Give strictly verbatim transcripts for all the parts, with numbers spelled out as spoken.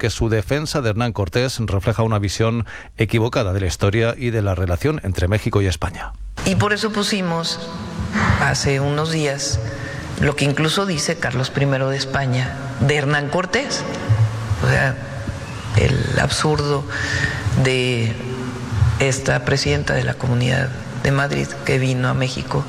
que su defensa de Hernán Cortés refleja una visión equivocada de la historia y de la relación entre México y España. Y por eso pusimos hace unos días lo que incluso dice Carlos primero de España de Hernán Cortés, o sea, el absurdo de esta presidenta de la Comunidad de Madrid que vino a México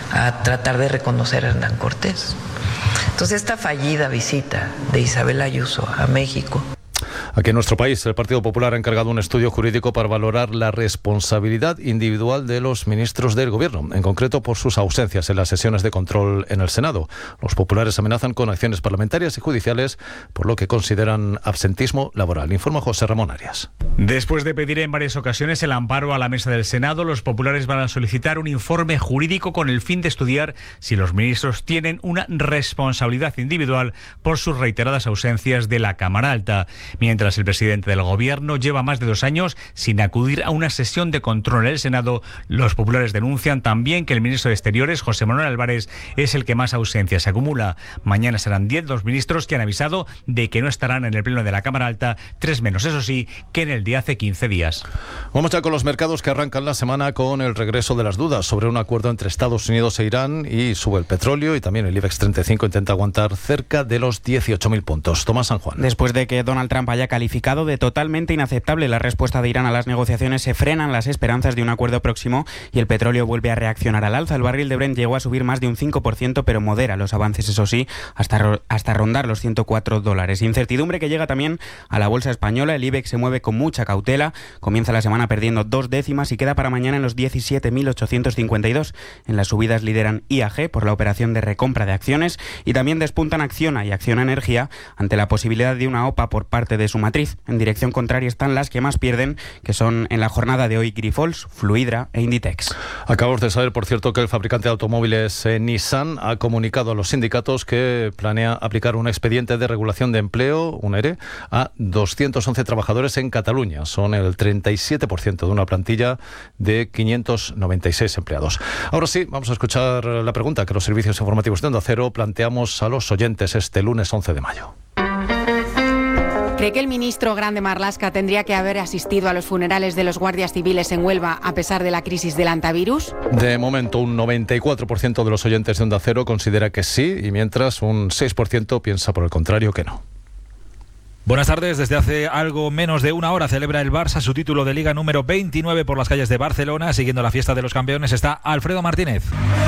a tratar de reconocer a Hernán Cortés. Entonces, esta fallida visita de Isabel Ayuso a México. Aquí en nuestro país, el Partido Popular ha encargado un estudio jurídico para valorar la responsabilidad individual de los ministros del Gobierno, en concreto por sus ausencias en las sesiones de control en el Senado. Los populares amenazan con acciones parlamentarias y judiciales por lo que consideran absentismo laboral. Informa José Ramón Arias. Después de pedir en varias ocasiones el amparo a la mesa del Senado, los populares van a solicitar un informe jurídico con el fin de estudiar si los ministros tienen una responsabilidad individual por sus reiteradas ausencias de la Cámara Alta. Mientras el presidente del Gobierno lleva más de dos años sin acudir a una sesión de control en el Senado, los populares denuncian también que el ministro de Exteriores, José Manuel Álvarez, es el que más ausencias acumula. Mañana serán diez los ministros que han avisado de que no estarán en el pleno de la Cámara Alta, tres menos, eso sí, que en el de hace quince días. Vamos ya con los mercados que arrancan la semana con el regreso de las dudas sobre un acuerdo entre Estados Unidos e Irán, y sube el petróleo y también el IBEX treinta y cinco intenta aguantar cerca de los dieciocho mil puntos. Tomás San Juan. Después de que Donald Trump haya calificado de totalmente inaceptable la respuesta de Irán a las negociaciones, se frenan las esperanzas de un acuerdo próximo y el petróleo vuelve a reaccionar al alza. El barril de Brent llegó a subir más de un cinco por ciento, pero modera los avances, eso sí, hasta, hasta rondar los ciento cuatro dólares. Incertidumbre que llega también a la bolsa española. El IBEX se mueve con mucha cautela, comienza la semana perdiendo dos décimas y queda para mañana en los diecisiete mil ochocientos cincuenta y dos. En las subidas lideran I A G por la operación de recompra de acciones y también despuntan Acciona y Acciona Energía ante la posibilidad de una O P A por parte de su matriz. En dirección contraria están las que más pierden, que son en la jornada de hoy Grifols, Fluidra e Inditex. Acabamos de saber, por cierto, que el fabricante de automóviles eh, Nissan ha comunicado a los sindicatos que planea aplicar un expediente de regulación de empleo, un E R E, a doscientos once trabajadores en Cataluña. Son el treinta y siete por ciento de una plantilla de quinientos noventa y seis empleados. Ahora sí, vamos a escuchar la pregunta que los servicios informativos de Onda Cero planteamos a los oyentes este lunes once de mayo. ¿Cree que el ministro Grande Marlaska tendría que haber asistido a los funerales de los guardias civiles en Huelva a pesar de la crisis del antivirus? De momento, un noventa y cuatro por ciento de los oyentes de Onda Cero considera que sí, y mientras un seis por ciento piensa por el contrario que no. Buenas tardes. Desde hace algo menos de una hora celebra el Barça su título de Liga número veintinueve por las calles de Barcelona. Siguiendo la fiesta de los campeones está Alfredo Martínez.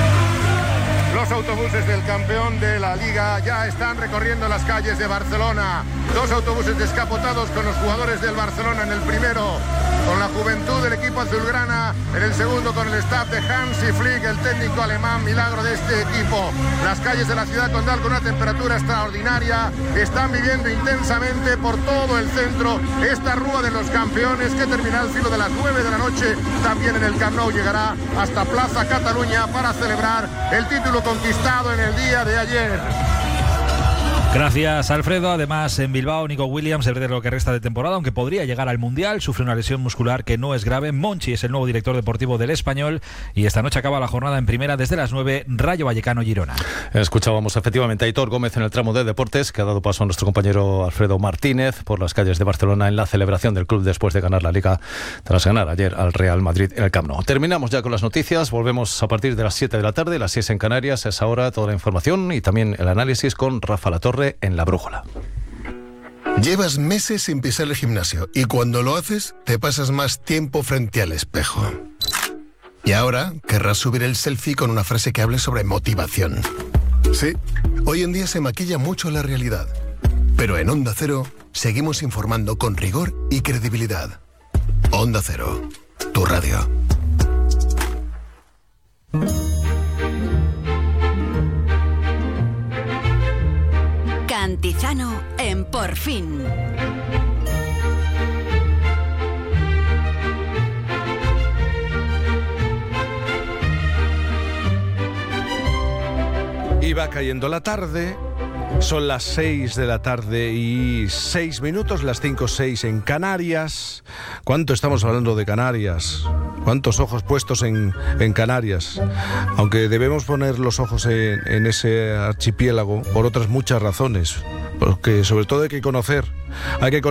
Los autobuses del campeón de la Liga ya están recorriendo las calles de Barcelona. Dos autobuses descapotados con los jugadores del Barcelona en el primero, con la juventud del equipo azulgrana, en el segundo con el staff de Hansi Flick, el técnico alemán milagro de este equipo. Las calles de la ciudad condal con una temperatura extraordinaria están viviendo intensamente por todo el centro esta Rúa de los Campeones, que termina al filo de las nueve de la noche. También en el Camp Nou llegará hasta Plaza Cataluña para celebrar el título conquistado en el día de ayer. Gracias, Alfredo. Además, en Bilbao, Nico Williams, el de lo que resta de temporada, aunque podría llegar al Mundial, sufre una lesión muscular que no es grave. Monchi es el nuevo director deportivo del Español y esta noche acaba la jornada en primera desde las nueve, Rayo Vallecano-Girona. Escuchábamos efectivamente a Aitor Gómez en el tramo de deportes, que ha dado paso a nuestro compañero Alfredo Martínez por las calles de Barcelona en la celebración del club después de ganar la Liga tras ganar ayer al Real Madrid en el Camp Nou. Terminamos ya con las noticias, volvemos a partir de las siete de la tarde, las seis en Canarias. Es ahora toda la información y también el análisis con Rafa Latorre en La Brújula. Llevas meses sin pisar el gimnasio y cuando lo haces te pasas más tiempo frente al espejo. Y ahora querrás subir el selfie con una frase que hable sobre motivación. Sí, hoy en día se maquilla mucho la realidad, pero en Onda Cero seguimos informando con rigor y credibilidad. Onda Cero, tu radio. Cantizano en Por Fin. Iba cayendo la tarde, son las seis de la tarde y seis minutos, las cinco seis en Canarias. ¿Cuánto estamos hablando de Canarias? ¿Cuántos ojos puestos en, en Canarias? Aunque debemos poner los ojos en, en ese archipiélago por otras muchas razones, porque sobre todo hay que conocer, hay que conocer